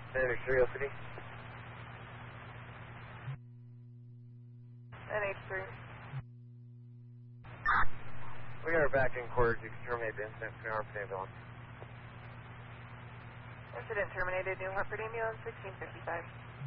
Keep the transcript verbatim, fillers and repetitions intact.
Dynamic three, O C D. N H three. We are back in quarters. You can terminate the incident between Hartford and ambulance. Incident terminated. New Hartford ambulance sixteen fifty-five.